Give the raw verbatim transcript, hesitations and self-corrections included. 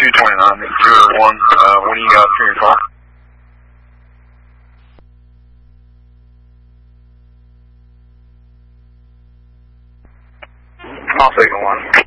two twenty-nine, zero one, uh, what do you got for your call? I'll take a one.